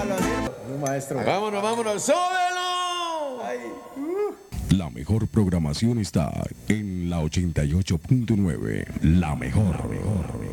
Un maestro. Vámonos, vámonos, ¡súbelo! La mejor programación está en la 88.9. La mejor.